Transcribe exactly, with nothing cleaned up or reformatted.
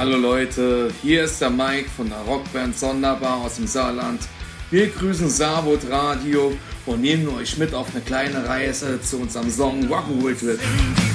Hallo Leute, hier ist der Mike von der Rockband Sonderbar aus dem Saarland. Wir grüßen Saarwood Radio und nehmen euch mit auf eine kleine Reise zu unserem Song Rock'n'Roll Trip.